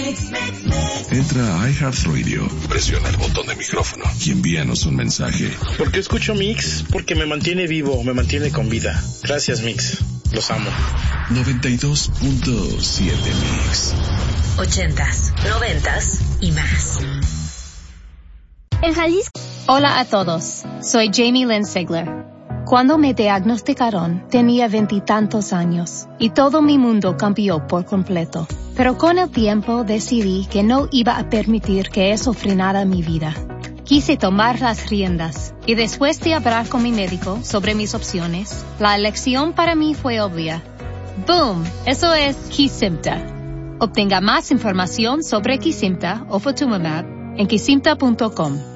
Entra a iHeartRadio, presiona el botón de micrófono y envíanos un mensaje. ¿Por qué escucho Mix? Porque me mantiene vivo, me mantiene con vida. Gracias, Mix. Los amo. 92.7 Mix. 80s, 90s y más. En Jalisco. Hola a todos. Soy Jamie Lynn Sigler. Cuando me diagnosticaron, tenía 20 y tantos años y todo mi mundo cambió por completo. Pero con el tiempo decidí que no iba a permitir que eso frenara mi vida. Quise tomar las riendas y después de hablar con mi médico sobre mis opciones, la elección para mí fue obvia. ¡Boom! Eso es Kesimpta. Obtenga más información sobre Kesimpta o Ofatumumab en kesimpta.com.